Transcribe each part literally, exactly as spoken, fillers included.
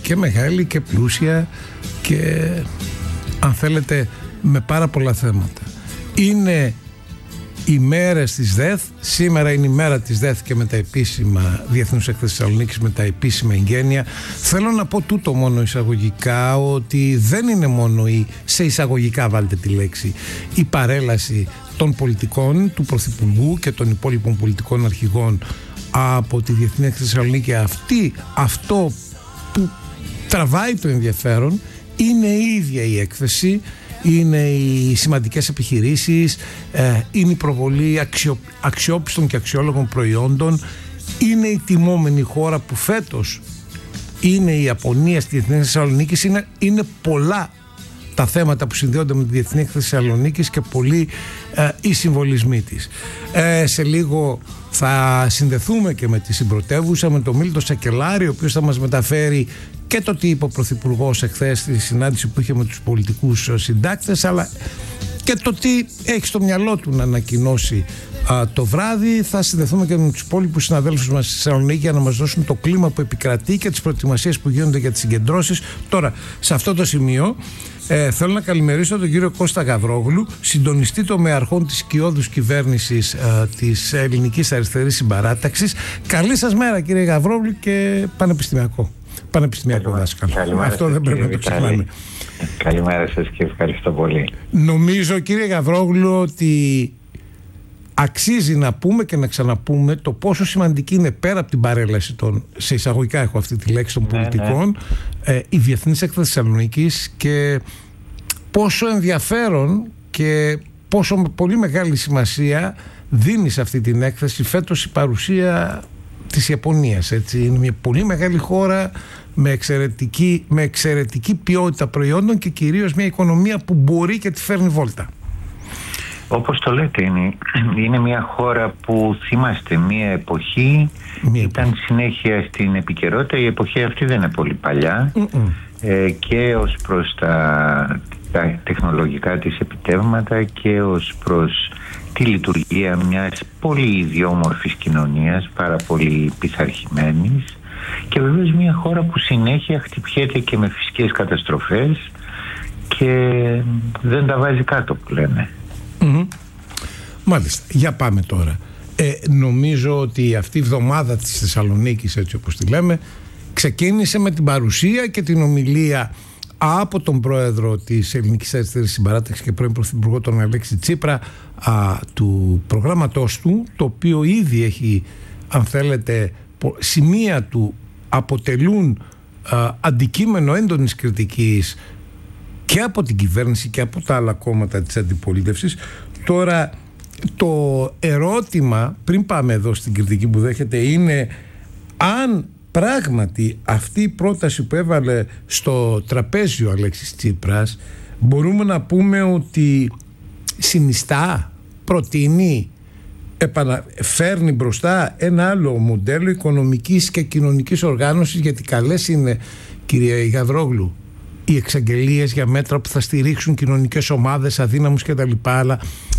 και μεγάλη και πλούσια και, αν θέλετε, με πάρα πολλά θέματα. Είναι οι μέρες της ΔΕΘ, σήμερα είναι η μέρα της ΔΕΘ και με τα επίσημα Διεθνούς Έκθεσης Θεσσαλονίκης, με τα επίσημα εγγένεια. Θέλω να πω τούτο μόνο εισαγωγικά, ότι δεν είναι μόνο η, σε εισαγωγικά βάλτε τη λέξη, η παρέλαση των πολιτικών, του Πρωθυπουργού και των υπόλοιπων πολιτικών αρχηγών από τη Διεθνή Έκθεση Θεσσαλονίκη. Αυτή, αυτό που τραβάει το ενδιαφέρον είναι η ίδια η έκθεση, είναι οι σημαντικές επιχειρήσεις, ε, είναι η προβολή αξιο, αξιόπιστων και αξιόλογων προϊόντων, είναι η τιμόμενη χώρα που φέτος είναι η Ιαπωνία στη Διεθνή Θεσσαλονίκη. Είναι, είναι πολλά τα θέματα που συνδέονται με τη Διεθνή Έκθεση Θεσσαλονίκης και πολλοί ε, οι συμβολισμοί της. Ε, σε λίγο θα συνδεθούμε και με τη συμπρωτεύουσα, με τον Μίλτο Σακελάρη, ο οποίος θα μας μεταφέρει και το τι είπε ο Πρωθυπουργός εχθές στη συνάντηση που είχε με τους πολιτικούς συντάκτες, αλλά και το τι έχει στο μυαλό του να ανακοινώσει α, το βράδυ. Θα συνδεθούμε και με τους υπόλοιπους συναδέλφους μας στη Θεσσαλονίκη για να μας δώσουν το κλίμα που επικρατεί και τις προετοιμασίες που γίνονται για τις συγκεντρώσεις. Τώρα, σε αυτό το σημείο ε, θέλω να καλημερίσω τον κύριο Κώστα Γαβρόγλου, συντονιστή των μεαρχών της σκιώδους κυβέρνησης ε, της Ελληνικής Αριστερής Συμπαράταξης. Καλή σας μέρα, κύριε Γαβρόγλου, και πανεπιστημιακό. Πανεπιστημιακό δάσκαλο. Αυτό δεν πρέπει να το ξεχνάμε. Καλημέρα σας και ευχαριστώ πολύ. Νομίζω, κύριε Γαβρόγλου, ότι αξίζει να πούμε και να ξαναπούμε το πόσο σημαντική είναι, πέρα από την παρέλαση των, σε εισαγωγικά έχω αυτή τη λέξη, των ναι, πολιτικών, ναι. Ε, η Διεθνής Έκθεση Θεσσαλονίκης, και πόσο ενδιαφέρον και πόσο με πολύ μεγάλη σημασία δίνει σε αυτή την έκθεση φέτος η παρουσία της Ιαπωνίας. Έτσι. Είναι μια πολύ μεγάλη χώρα με εξαιρετική, με εξαιρετική ποιότητα προϊόντων και κυρίως μια οικονομία που μπορεί και τη φέρνει βόλτα. Όπως το λέτε, είναι, είναι μια χώρα που θυμάστε μια εποχή, μια ήταν εποχή. Συνέχεια στην επικαιρότητα. Η εποχή αυτή δεν είναι πολύ παλιά ε, και ως προς τα, τα τεχνολογικά της επιτεύγματα και ως προς τη λειτουργία μιας πολύ ιδιόμορφης κοινωνίας, πάρα πολύ πειθαρχημένης, και βεβαίως μια χώρα που συνέχεια χτυπιέται και με φυσικές καταστροφές και δεν τα βάζει κάτω, που λένε. Mm-hmm. Μάλιστα, για πάμε τώρα. Ε, νομίζω ότι αυτή η εβδομάδα της Θεσσαλονίκης, έτσι όπως τη λέμε, ξεκίνησε με την παρουσία και την ομιλία από τον πρόεδρο της Ελληνικής Αριστερής Συμπαράταξης και πρώην πρωθυπουργό, τον Αλέξη Τσίπρα, α, του προγράμματός του, το οποίο ήδη έχει, αν θέλετε, σημεία του αποτελούν α, αντικείμενο έντονης κριτικής και από την κυβέρνηση και από τα άλλα κόμματα της αντιπολίτευσης. Τώρα, το ερώτημα, πριν πάμε εδώ στην κριτική που δέχεται, είναι αν πράγματι αυτή η πρόταση που έβαλε στο τραπέζι ο Αλέξης Τσίπρας, μπορούμε να πούμε ότι συνιστά, προτείνει, επανα... φέρνει μπροστά ένα άλλο μοντέλο οικονομικής και κοινωνικής οργάνωσης, γιατί καλές είναι, κυρία Γαβρόγλου, οι εξαγγελίες για μέτρα που θα στηρίξουν κοινωνικές ομάδες, αδύναμους κτλ. Αλλά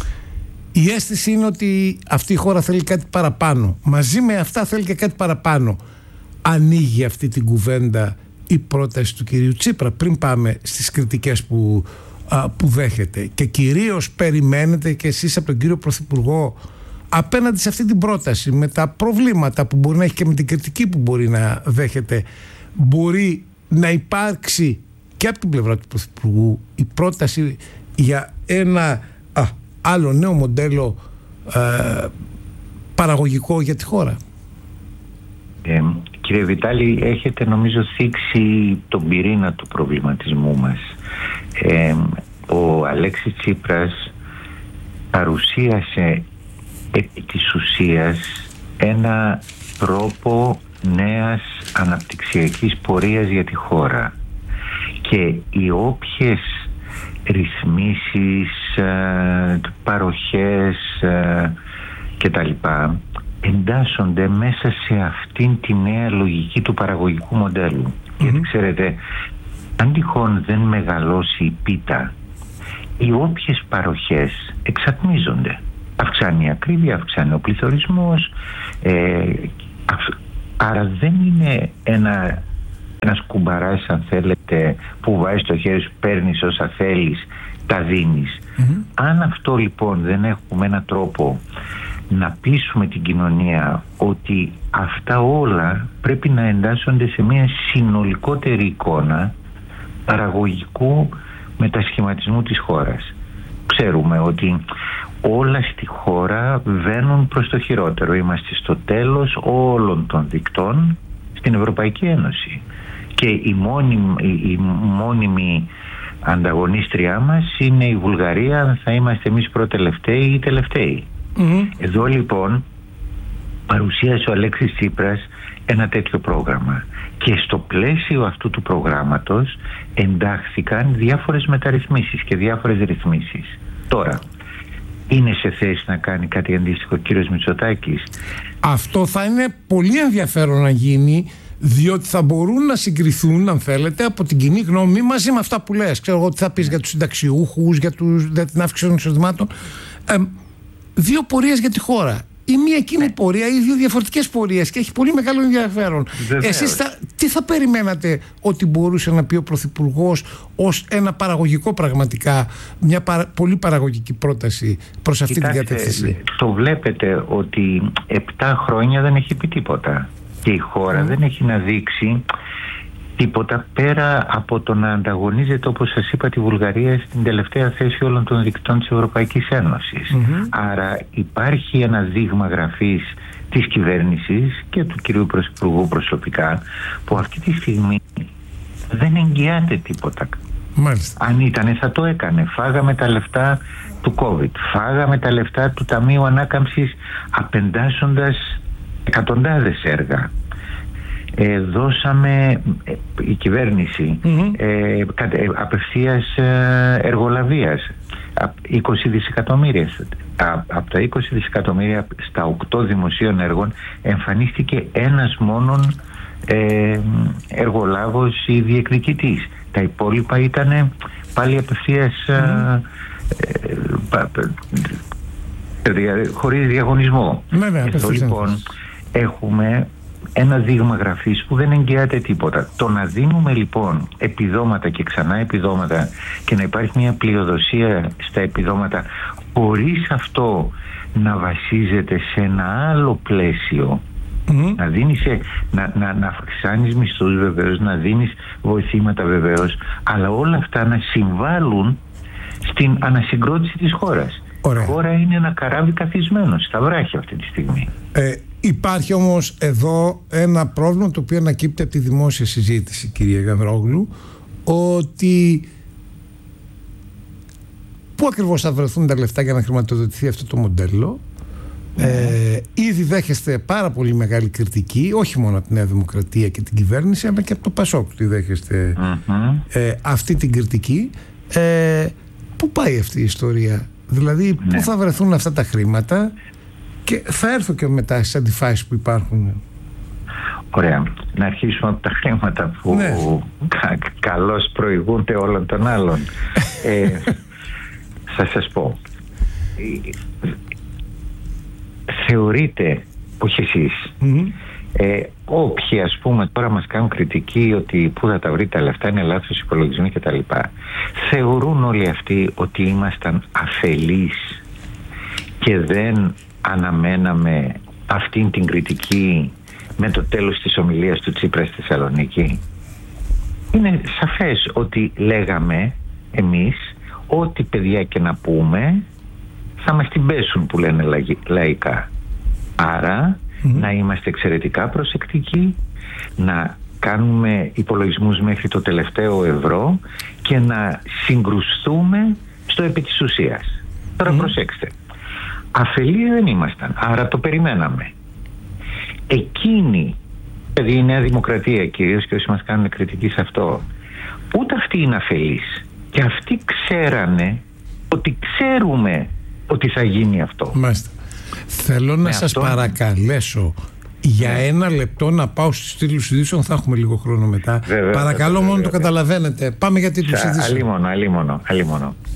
η αίσθηση είναι ότι αυτή η χώρα θέλει κάτι παραπάνω. Μαζί με αυτά θέλει και κάτι παραπάνω. Ανοίγει αυτή την κουβέντα η πρόταση του κυρίου Τσίπρα, πριν πάμε στις κριτικές που, α, που δέχεται, και κυρίως περιμένετε και εσείς από τον κύριο Πρωθυπουργό απέναντι σε αυτή την πρόταση, με τα προβλήματα που μπορεί να έχει και με την κριτική που μπορεί να δέχεται, μπορεί να υπάρξει και από την πλευρά του Πρωθυπουργού η πρόταση για ένα α, άλλο νέο μοντέλο ε, παραγωγικό για τη χώρα? Ε, κύριε Βιτάλη, έχετε νομίζω θίξει τον πυρήνα του προβληματισμού μας. Ε, ο Αλέξης Τσίπρας παρουσίασε επί της ουσίας ένα τρόπο νέας αναπτυξιακής πορείας για τη χώρα, και οι όποιες ρυθμίσεις, ε, παροχές ε, κτλ εντάσσονται μέσα σε αυτήν τη νέα λογική του παραγωγικού μοντέλου. Mm-hmm. Γιατί ξέρετε, αν τυχόν δεν μεγαλώσει η πίτα, οι όποιες παροχές εξατμίζονται. Αυξάνει η ακρίβεια, αυξάνει ο πληθωρισμός, ε, αυ... άρα δεν είναι ένα ένας κουμπαράς, αν θέλετε, που βάζεις το χέρι σου, παίρνεις όσα θέλεις, τα δίνεις. Mm-hmm. Αν αυτό λοιπόν δεν έχουμε έναν τρόπο να πείσουμε την κοινωνία ότι αυτά όλα πρέπει να εντάσσονται σε μια συνολικότερη εικόνα παραγωγικού μετασχηματισμού της χώρας. Ξέρουμε ότι όλα στη χώρα βαίνουν προς το χειρότερο. Είμαστε στο τέλος όλων των δικτών στην Ευρωπαϊκή Ένωση. Και η μόνιμη, η, η μόνιμη ανταγωνίστριά μας είναι η Βουλγαρία, θα είμαστε εμείς προτελευταίοι ή τελευταίοι. Mm-hmm. Εδώ λοιπόν παρουσίασε ο Αλέξης Τσίπρας ένα τέτοιο πρόγραμμα και στο πλαίσιο αυτού του προγράμματος εντάχθηκαν διάφορες μεταρρυθμίσεις και διάφορες ρυθμίσεις. Τώρα, είναι σε θέση να κάνει κάτι αντίστοιχο ο κύριος Μητσοτάκης? Αυτό θα είναι πολύ ενδιαφέρον να γίνει, διότι θα μπορούν να συγκριθούν, αν θέλετε, από την κοινή γνώμη μαζί με αυτά που λες. Ξέρω εγώ τι θα πεις για τους συνταξιούχους, για, τους, για την αύξηση των εισοδημάτων. Ε, δύο πορείες για τη χώρα. Η μία κοινή πορεία, οι δύο διαφορετικές πορείες, και έχει πολύ μεγάλο ενδιαφέρον. Εσείς θα, τι θα περιμένατε ότι μπορούσε να πει ο Πρωθυπουργός ως ένα παραγωγικό, πραγματικά μια παρα, πολύ παραγωγική πρόταση προς αυτή την κατεύθυνση? Το βλέπετε ότι επτά χρόνια δεν έχει πει τίποτα και η χώρα mm. δεν έχει να δείξει τίποτα πέρα από το να ανταγωνίζεται, όπως σας είπα, τη Βουλγαρία στην τελευταία θέση όλων των δικτών της Ευρωπαϊκής Ένωσης. Mm-hmm. Άρα υπάρχει ένα δείγμα γραφής της κυβέρνησης και του κυρίου Πρωθυπουργού προσωπικά, που αυτή τη στιγμή δεν εγγυάται τίποτα. Μάλιστα. Αν ήτανε θα το έκανε. Φάγαμε τα λεφτά του COVID, φάγαμε τα λεφτά του Ταμείου Ανάκαμψης απεντάσσοντας εκατοντάδες έργα. Ε, δώσαμε ε, η κυβέρνηση mm-hmm. ε, ε, απευθείας ε, εργολαβίας είκοσι δισεκατομμύρια. Από τα είκοσι δισεκατομμύρια στα οκτώ δημοσίων έργων εμφανίστηκε ένας μόνον ε, εργολάβος ή διεκδικητής. Τα υπόλοιπα ήταν πάλι απευθείας mm-hmm. ε, ε, χωρίς διαγωνισμό. Βέβαια, εδώ λοιπόν έχουμε ένα δείγμα γραφής που δεν εγγυάται τίποτα. Το να δίνουμε λοιπόν επιδόματα και ξανά επιδόματα και να υπάρχει μια πλειοδοσία στα επιδόματα χωρίς αυτό να βασίζεται σε ένα άλλο πλαίσιο, mm-hmm. να δίνεις, να, να, να αυξάνεις μισθούς βεβαίως, να δίνεις βοηθήματα βεβαίως, αλλά όλα αυτά να συμβάλλουν στην ανασυγκρότηση της χώρας. Ωραία. Η χώρα είναι ένα καράβι καθισμένο στα βράχια αυτή τη στιγμή. Ε, υπάρχει όμως εδώ ένα πρόβλημα το οποίο ανακύπτει από τη δημόσια συζήτηση, κύριε Γανδρόγλου, ότι πού ακριβώς θα βρεθούν τα λεφτά για να χρηματοδοτηθεί αυτό το μοντέλο. Ε, ήδη δέχεστε πάρα πολύ μεγάλη κριτική, όχι μόνο από τη Νέα Δημοκρατία και την κυβέρνηση, αλλά και από το Πασόκ τη δέχεστε mm-hmm. ε, αυτή την κριτική. Ε, πού πάει αυτή η ιστορία? Δηλαδή ναι. πού θα βρεθούν αυτά τα χρήματα? Και θα έρθω και μετά στις αντιφάσεις που υπάρχουν. Ωραία. Να αρχίσουμε από τα χρήματα που ναι. κα, καλώς προηγούνται όλων των άλλων. ε, θα σας πω. Θεωρείτε, όχι εσείς, mm-hmm. ε, όποιοι ας πούμε τώρα μας κάνουν κριτική ότι πού θα τα βρει τα λεφτά, είναι λάθος υπολογισμοί κτλ. Θεωρούν όλοι αυτοί ότι ήμασταν αφελείς και δεν αναμέναμε αυτήν την κριτική με το τέλος της ομιλίας του Τσίπρα στη Θεσσαλονίκη? Είναι σαφές ότι λέγαμε εμείς ό,τι παιδιά και να πούμε θα μας την πέσουν, που λένε λαϊκά. Άρα mm-hmm. να είμαστε εξαιρετικά προσεκτικοί, να κάνουμε υπολογισμούς μέχρι το τελευταίο ευρώ και να συγκρουστούμε στο επί της ουσίας. Τώρα mm-hmm. προσέξτε. Αφελείς δεν ήμασταν, άρα το περιμέναμε. Εκείνη, δηλαδή η Νέα Δημοκρατία κυρίως και όσοι μας κάνουν κριτική σε αυτό, ούτε αυτοί είναι αφελείς. Και αυτοί ξέρανε ότι ξέρουμε ότι θα γίνει αυτό. Μάλιστα. Θέλω να σας αυτό... παρακαλέσω για ένα λεπτό να πάω στους τίτλους ειδήσεων, θα έχουμε λίγο χρόνο μετά. Βέβαια, Παρακαλώ βέβαια, μόνο βέβαια. Το καταλαβαίνετε. Πάμε για τίτλους ειδήσεων. Αλίμονο, αλίμονο, αλίμονο.